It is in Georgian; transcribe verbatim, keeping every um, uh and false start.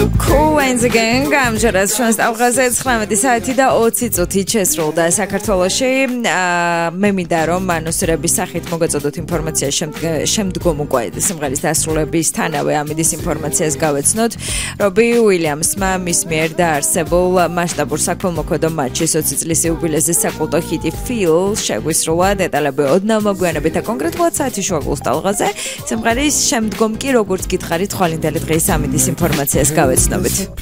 Once again, გამჟერას ჩვენს ტალღაზე ცხრამეტი საათი და ოცი წუთი შესრულდა საქართველოში. მე მინდა რომ ანონსირების სახით მოგაწოდოთ ინფორმაცია შემდგომ უკვე სიმღერის დასრულებისთანავე ამის ინფორმაციას გავეცნოთ. რობი უილიამსმა მის მიერ დაარსებულ მასშტაბურ საქველმოქმედო მატჩის ოცი წლის იუბილეზე საკულტო ჰიტი Feel შეგვისროლა. დეტალები ოდნავ მოგვიანებით და კონკრეტულად საათი შუაგულს ტალღაზე. სიმღერის შემდგომ კი როგორც გითხარით, ხვალინდელი დღის ამის ინფორმაციას გავეცნობით.